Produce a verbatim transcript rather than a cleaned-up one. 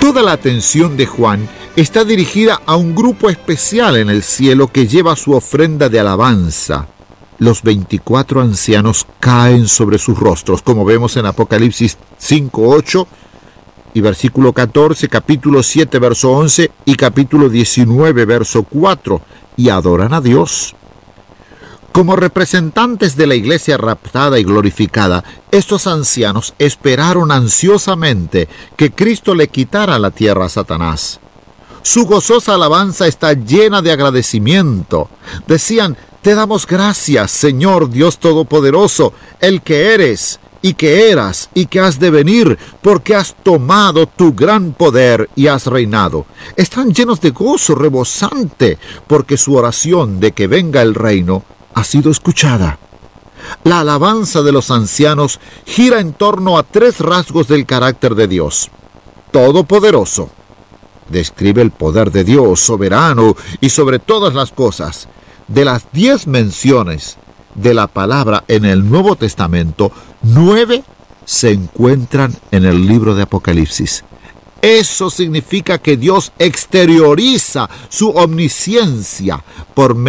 Toda la atención de Juan está dirigida a un grupo especial en el cielo que lleva su ofrenda de alabanza. Los veinticuatro ancianos caen sobre sus rostros, como vemos en Apocalipsis cinco, ocho y versículo catorce, capítulo siete, verso once y capítulo diecinueve, verso cuatro, y adoran a Dios. Como representantes de la iglesia raptada y glorificada, estos ancianos esperaron ansiosamente que Cristo le quitara la tierra a Satanás. Su gozosa alabanza está llena de agradecimiento. Decían: te damos gracias, Señor Dios Todopoderoso, el que eres, y que eras, y que has de venir, porque has tomado tu gran poder y has reinado. Están llenos de gozo rebosante, porque su oración de que venga el reino ha sido escuchada. La alabanza de los ancianos gira en torno a tres rasgos del carácter de Dios. Todopoderoso. Describe el poder de Dios, soberano y sobre todas las cosas. De las diez menciones de la palabra en el Nuevo Testamento, nueve se encuentran en el libro de Apocalipsis. Eso significa que Dios exterioriza su omnisciencia por medio